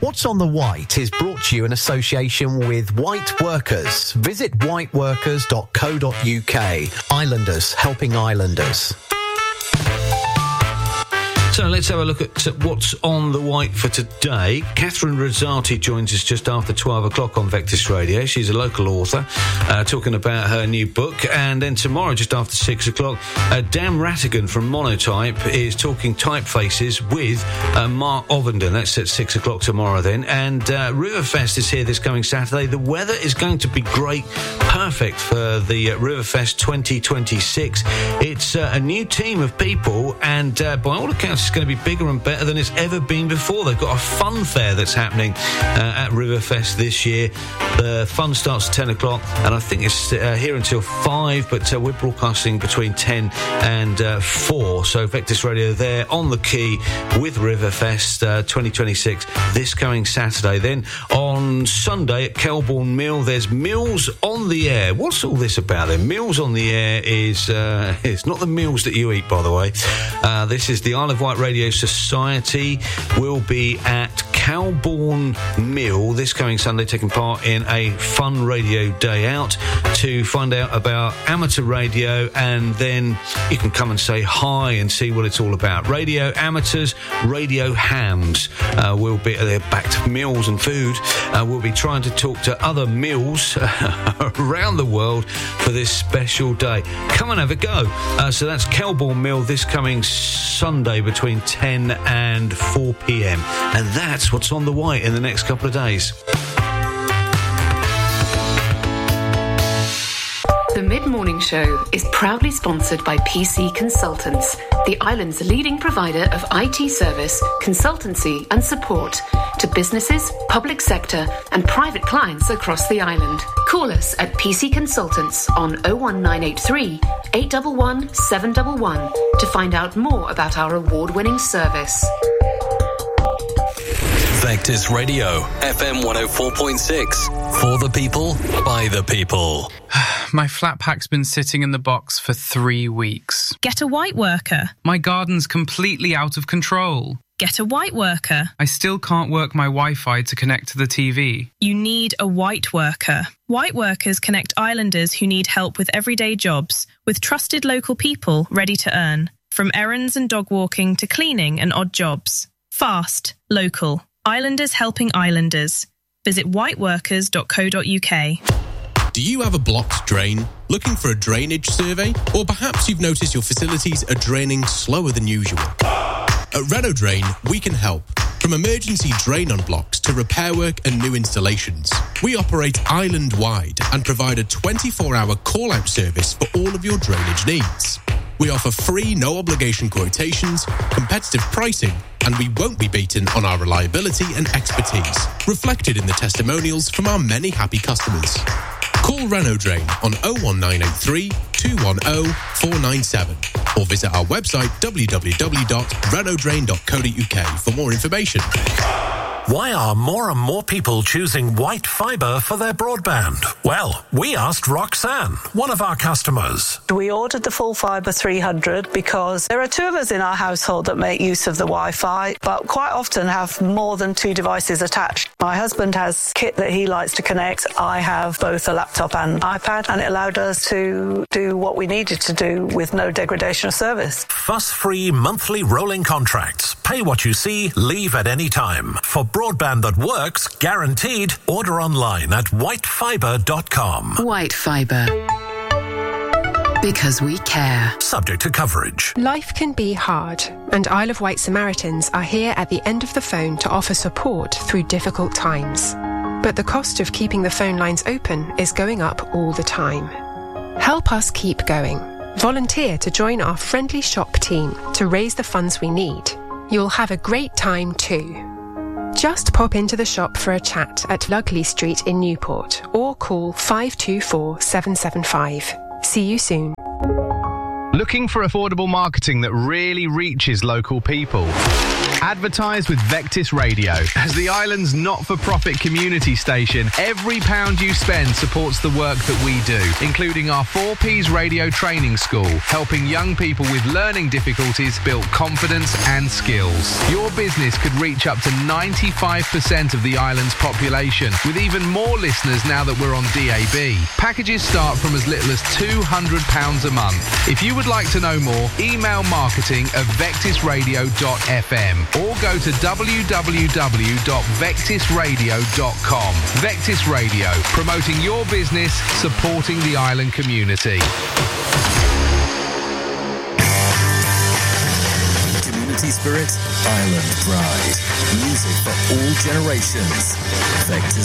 What's on the White is brought to you in association with White Workers. Visit whiteworkers.co.uk. Islanders helping Islanders. So let's have a look at what's on the White for today. Catherine Rosati joins us just after 12 o'clock on Vectis Radio. She's a local author, talking about her new book. And then tomorrow, just after 6 o'clock, Dan Rattigan from Monotype is talking typefaces with Mark Ovenden. That's at 6 o'clock tomorrow then. And Riverfest is here this coming Saturday. The weather is going to be great, perfect for the Riverfest 2026. It's a new team of people, and by all accounts, it's going to be bigger and better than it's ever been before. They've got a fun fair that's happening at Riverfest this year. The fun starts at 10 o'clock, and I think it's here until 5, but we're broadcasting between 10 and 4. So Vectis Radio there on the key with Riverfest 2026 this coming Saturday. Then on Sunday at Kelbourne Mill, there's Meals on the Air. What's all this about then? Meals on the Air is it's not the meals that you eat, by the way. This is the Isle of Wight Radio Society. Will be at Kelbourne Mill this coming Sunday, taking part in a fun radio day out to find out about amateur radio, and then you can come and say hi and see what it's all about. Radio amateurs, radio hams will be they're back to meals and food. We'll be trying to talk to other mills around the world for this special day. Come and have a go. So that's Kelbourne Mill this coming Sunday between 10 and 4 p.m. And that's what's on the White in the next couple of days. The Mid-Morning Show is proudly sponsored by PC Consultants, the island's leading provider of IT service, consultancy and support to businesses, public sector and private clients across the island. Call us at PC Consultants on 01983 811 711 to find out more about our award-winning service. Vectis Radio, FM 104.6. For the people, by the people. My flat pack's been sitting in the box for 3 weeks. Get a White Worker. My garden's completely out of control. Get a White Worker. I still can't work my Wi-Fi to connect to the TV. You need a White Worker. White Workers connect islanders who need help with everyday jobs, with trusted local people ready to earn. From errands and dog walking to cleaning and odd jobs. Fast, local. Islanders helping islanders. Visit whiteworkers.co.uk. Do you have a blocked drain? Looking for a drainage survey? Or perhaps you've noticed your facilities are draining slower than usual? At Renault Drain, we can help. From emergency drain-on blocks to repair work and new installations. We operate island-wide and provide a 24-hour call-out service for all of your drainage needs. We offer free, no-obligation quotations, competitive pricing, and we won't be beaten on our reliability and expertise, reflected in the testimonials from our many happy customers. Call Renault Drain on 01983 210 497 or visit our website www.renaultdrain.co.uk for more information. Why are more and more people choosing white fibre for their broadband? Well, we asked Roxanne, one of our customers. We ordered the full fibre 300 because there are 2 of us in our household that make use of the Wi-Fi, but quite often have more than 2 devices attached. My husband has kit that he likes to connect. I have both a laptop and iPad, and it allowed us to do what we needed to do with no degradation of service. Fuss-free monthly rolling contracts. Pay what you see, leave at any time. For broadband that works, guaranteed, order online at whitefibre.com. White Fibre. Because we care. Subject to coverage. Life can be hard, and Isle of Wight Samaritans are here at the end of the phone to offer support through difficult times. But the cost of keeping the phone lines open is going up all the time. Help us keep going. Volunteer to join our friendly shop team to raise the funds we need. You'll have a great time too. Just pop into the shop for a chat at Lugley Street in Newport or call 524 775. See you soon. Looking for affordable marketing that really reaches local people? Advertise with Vectis Radio. As the island's not-for-profit community station, every pound you spend supports the work that we do, including our 4Ps Radio Training School, helping young people with learning difficulties build confidence and skills. Your business could reach up to 95% of the island's population, with even more listeners now that we're on DAB. Packages start from as little as £200 a month. If you would like to know more, email marketing@vectisradio.fm or go to www.vectisradio.com. Vectis Radio, promoting your business, supporting the island community. Community spirit, island pride. Music for all generations. Vectis